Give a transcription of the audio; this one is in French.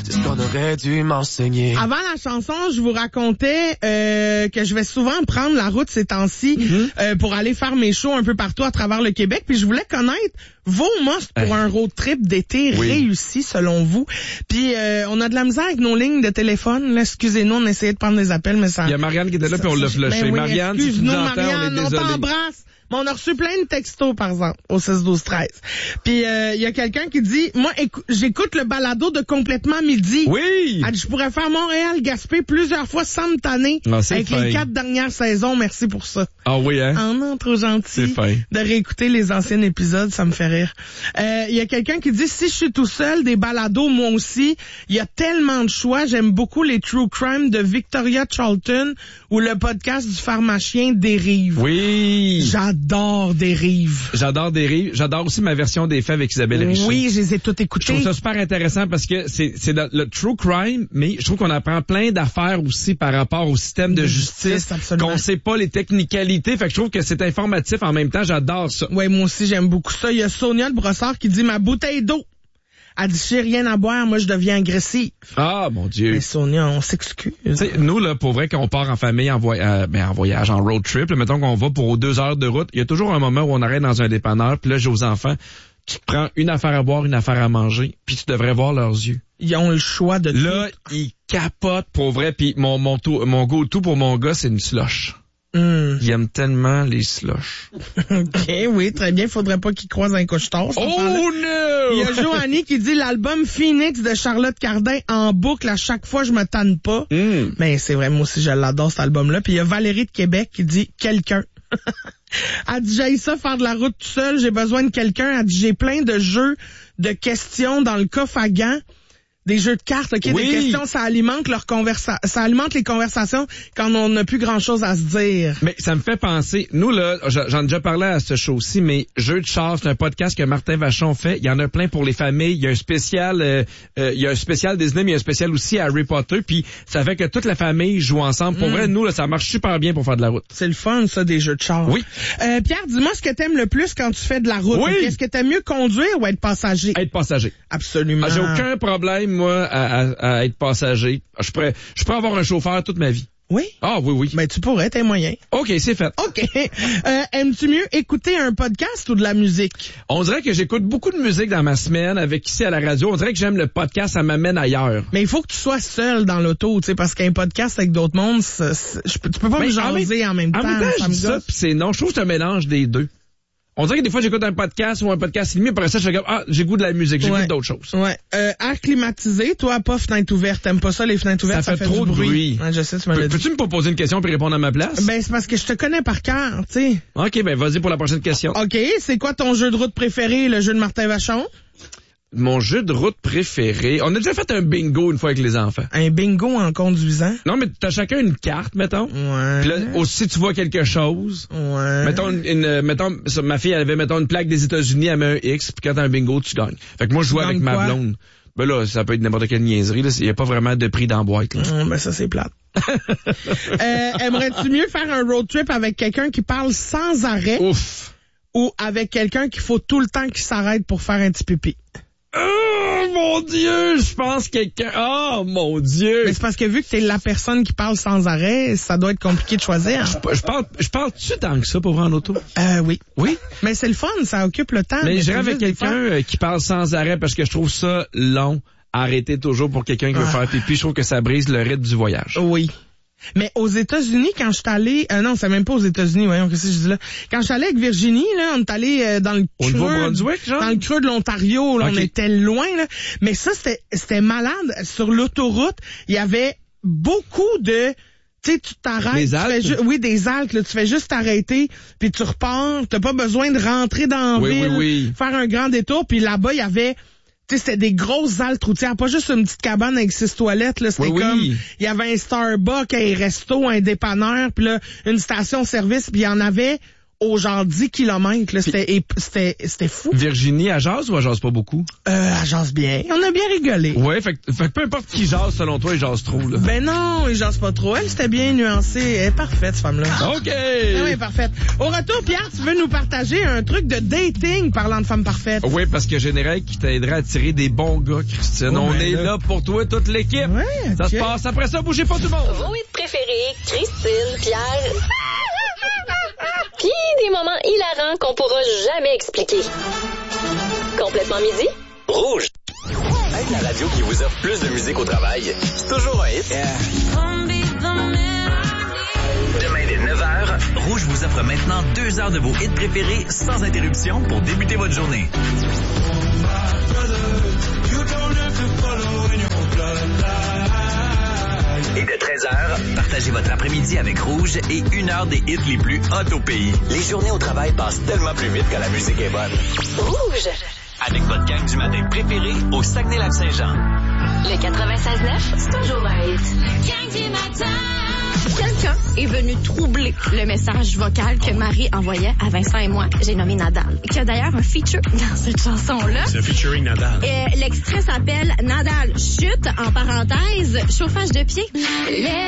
c'est ce qu'on aurait dû m'enseigner. Avant la chanson, je vous racontais que je vais souvent prendre la route ces temps-ci pour aller faire mes shows un peu partout à travers le Québec. Puis je voulais connaître vos musts pour un road trip d'été réussi selon vous. Puis on a de la misère avec nos lignes de téléphone. Là, excusez-nous, on essayait de prendre des appels, mais ça... Il y a Marianne qui était là, puis on l'a flushé. Ben oui, Marianne, si tu nous entends, Marianne, on est désolé. On t'embrasse. Mais on a reçu plein de textos, par exemple, au 6-12-13. Puis il y a quelqu'un qui dit, moi, j'écoute le balado de Complètement Midi. Oui! Elle dit, je pourrais faire Montréal-Gaspé plusieurs fois sans me tanner. Avec les 4 dernières saisons. Merci pour ça. Ah oui, hein? Ah non, trop gentil. C'est fin. De réécouter les anciens épisodes, ça me fait rire. Il y a quelqu'un qui dit, si je suis tout seul, des balados, moi aussi, il y a tellement de choix. J'aime beaucoup les True Crime de Victoria Charlton ou le podcast du pharmacien Dérive. Oui! J'adore Dérive. J'adore Dérive. J'adore aussi ma version des faits avec Isabelle Richer. Oui, je les ai toutes écoutées. Je trouve ça super intéressant parce que c'est le true crime, mais je trouve qu'on apprend plein d'affaires aussi par rapport au système de justice, qu'on sait pas les technicalités. Fait que je trouve que c'est informatif en même temps. J'adore ça. Ouais, moi aussi, j'aime beaucoup ça. Il y a Sonia de Brossard qui dit ma bouteille d'eau. Elle dit, j'ai rien à boire, moi je deviens agressif. Ah, mon Dieu. Mais Sonia, on s'excuse. T'sais, nous, là, pour vrai, quand on part en famille, en voyage, en road trip, là, mettons qu'on va pour 2 heures de route, il y a toujours un moment où on arrête dans un dépanneur, puis là, j'ai aux enfants, tu te prends une affaire à boire, une affaire à manger, puis tu devrais voir leurs yeux. Ils ont le choix de là, tout. Ils capotent pour vrai, puis mon go-to pour mon gars, c'est une slush. Il aime tellement les slushs. OK, oui, très bien. Faudrait pas qu'il croise un couche-tard. Oh no! Il y a Joanie qui dit l'album Phoenix de Charlotte Cardin en boucle à chaque fois, je me tanne pas. Mais c'est vrai, moi aussi, je l'adore cet album-là. Puis il y a Valérie de Québec qui dit quelqu'un. Elle dit j'haïs ça faire de la route tout seul, j'ai besoin de quelqu'un. Elle dit j'ai plein de jeux de questions dans le coffre à gants. Des jeux de cartes, OK, des questions, ça alimente ça alimente les conversations quand on n'a plus grand-chose à se dire. Mais ça me fait penser, nous là, j'en ai déjà parlé à ce show-ci, mais Jeux de char, c'est un podcast que Martin Vachon fait. Il y en a plein pour les familles. Il y a un spécial, Disney, mais il y a un spécial aussi Harry Potter. Puis ça fait que toute la famille joue ensemble. Pour vrai, nous là, ça marche super bien pour faire de la route. C'est le fun, ça, des jeux de char. Oui. Pierre, dis-moi ce que t'aimes le plus quand tu fais de la route. Oui. Est-ce que t'aimes mieux conduire ou être passager? Être passager. Absolument. J'ai aucun problème, moi, à être passager. Je pourrais avoir un chauffeur toute ma vie. Oui? Ah, oui. Ben, tu pourrais, t'es moyen. OK, c'est fait. OK. Aimes-tu mieux écouter un podcast ou de la musique? On dirait que j'écoute beaucoup de musique dans ma semaine avec ici à la radio. On dirait que j'aime le podcast, ça m'amène ailleurs. Mais il faut que tu sois seul dans l'auto, tu sais, parce qu'un podcast avec d'autres mondes, tu peux pas me jaser en même temps. En même temps, je dis ça, pis c'est non. Je trouve que c'est un mélange des deux. On dirait que des fois, j'écoute un podcast ou un podcast limite, après ça, je fais comme, j'ai goût de la musique, j'ai goût d'autres choses. Ouais. Air climatisé, toi, pas fenêtre ouverte. T'aimes pas ça, les fenêtres ouvertes? Ça fait trop de bruit. Ouais, je sais, tu me l'as dit. Peux-tu me poser une question puis répondre à ma place? Ben, c'est parce que je te connais par cœur, tu sais. OK, ben, vas-y pour la prochaine question. OK. C'est quoi ton jeu de route préféré, le jeu de Martin Vachon? Mon jeu de route préféré. On a déjà fait un bingo une fois avec les enfants. Un bingo en conduisant? Non, mais t'as chacun une carte, mettons. Ouais. Puis là, aussi, tu vois quelque chose. Ouais. Mettons, ma fille, elle avait, mettons, une plaque des États-Unis, elle met un X, puis quand t'as un bingo, tu gagnes. Fait que moi, je joue avec ma blonde. Ben là, ça peut être n'importe quelle niaiserie, là. Il y a pas vraiment de prix dans la boîte, là. Ben ça, c'est plate. Aimerais-tu mieux faire un road trip avec quelqu'un qui parle sans arrêt? Ouf. Ou avec quelqu'un qu'il faut tout le temps qu'il s'arrête pour faire un petit pipi? Oh mon Dieu, je pense quelqu'un. Oh mon Dieu. Mais c'est parce que vu que t'es la personne qui parle sans arrêt, ça doit être compliqué de choisir. Je parle-tu tant que ça pour voir en auto? Oui. Oui. Mais c'est le fun, ça occupe le temps. Mais j'irais avec quelqu'un qui parle sans arrêt parce que je trouve ça long. Arrêter toujours pour quelqu'un qui veut faire pipi, je trouve que ça brise le rythme du voyage. Oui. Mais aux États-Unis, quand je suis allé, non, c'est même pas aux États-Unis, voyons, qu'est-ce que je dis là. Quand je suis allé avec Virginie, là, on est allé dans le creux, Nouveau-Brunswick, genre? dans le creux de l'Ontario, là, on était loin, là. Mais ça, c'était malade. Sur l'autoroute, il y avait beaucoup de, tu sais, tu t'arrêtes. Des Alpes? Oui, des Alpes, là. Tu fais juste t'arrêter, puis tu repars. T'as pas besoin de rentrer dans la ville, faire un grand détour. Puis là-bas, il y avait, tu sais, c'était des grosses haltes routières, pas juste une petite cabane avec 6 toilettes, là. C'était comme, il y avait un Starbucks, un resto, un dépanneur, puis là, une station-service, puis il y en avait au genre 10 km. Là. C'était fou. Virginie, elle jase ou elle jase pas beaucoup? Elle jase bien. On a bien rigolé. Ouais, fait que peu importe qui jase, selon toi, il jase trop, là. Ben non, il jase pas trop. Elle, c'était bien nuancée. Elle est parfaite, cette femme-là. OK! Oui, parfaite. Au retour, Pierre, tu veux nous partager un truc de dating parlant de femmes parfaites? Oui, parce que Générique qui t'aidera à tirer des bons gars, Christine. On est là pour toi, toute l'équipe. Ouais, ça se passe après ça, bougez pas tout le monde. Vos hits préférés, Christine, Pierre. Puis des moments hilarants qu'on pourra jamais expliquer. Complètement midi? Rouge. Avec la radio qui vous offre plus de musique au travail, c'est toujours un hit. Demain dès 9h, Rouge vous offre maintenant 2 heures de vos hits préférés sans interruption pour débuter votre journée. Et de 13h, partagez votre après-midi avec Rouge et 1 heure des hits les plus hot au pays. Les journées au travail passent tellement plus vite quand la musique est bonne. Rouge. Avec votre gang du matin préférée au Saguenay-Lac-Saint-Jean. Le 96.9, c'est toujours un hit. Gang du matin. Quelqu'un est venu troubler le message vocal que Marie envoyait à Vincent et moi, j'ai nommé Nadal, qui a d'ailleurs un feature dans cette chanson-là. C'est un featuring Nadal. L'extrait s'appelle Nadal chute, en parenthèse, chauffage de pied.